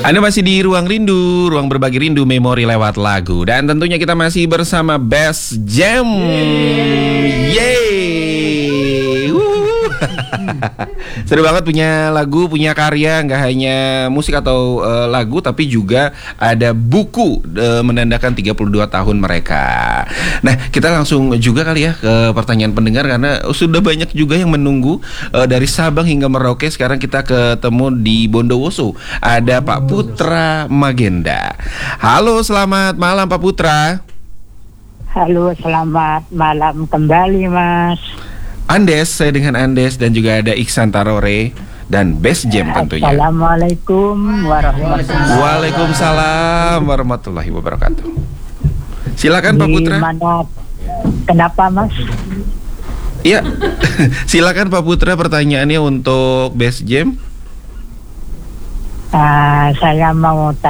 Anda masih di Ruang Rindu, ruang berbagi rindu memori lewat lagu. Dan tentunya kita masih bersama Best Jam. Yeay. Seru banget punya lagu, punya karya. Nggak hanya musik atau lagu, tapi juga ada buku menandakan 32 tahun mereka. Nah, kita langsung juga kali ya ke pertanyaan pendengar, karena sudah banyak juga yang menunggu dari Sabang hingga Merauke. Sekarang kita ketemu di Bondowoso. Ada Pak Putra Magenda. Halo, selamat malam Pak Putra. Halo, selamat malam kembali, Mas. Andes, saya dengan Andes, dan juga ada Iksan Tarore dan Best Jam tentunya. Assalamualaikum warahmatullahi wabarakatuh. Waalaikumsalam warahmatullahi wabarakatuh. Silakan Pak Putra. Kenapa, Mas? Iya. Silakan Pak Putra, pertanyaannya untuk Best Jam. Saya mau